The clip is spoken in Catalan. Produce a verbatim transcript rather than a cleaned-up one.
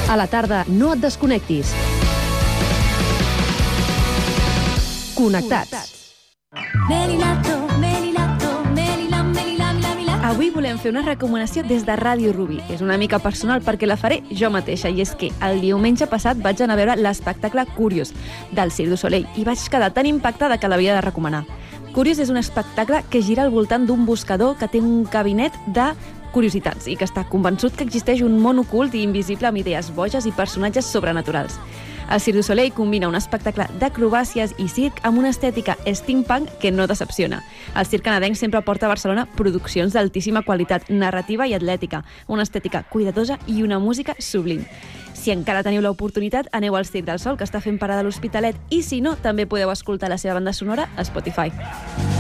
A la tarda, no et desconnectis. Connectats. Avui volem fer una recomanació des de Ràdio Rubí. És una mica personal perquè la faré jo mateixa, i és que el diumenge passat vaig anar a veure l'espectacle Curious del Cirque du Soleil i vaig quedar tan impactada que l'havia de recomanar. Curious és un espectacle que gira al voltant d'un buscador que té un gabinet de curiositats i que està convençut que existeix un món ocult i invisible amb idees boges i personatges sobrenaturals. El Cirque du Soleil combina un espectacle d'acrobàcies i circ amb una estètica steampunk que no decepciona. El circ canadenc sempre porta a Barcelona produccions d'altíssima qualitat narrativa i atlètica, una estètica cuidadosa i una música sublim. Si encara teniu l'oportunitat, aneu al Circ del Sol, que està fent parada a l'Hospitalet, i si no, també podeu escoltar la seva banda sonora a Spotify.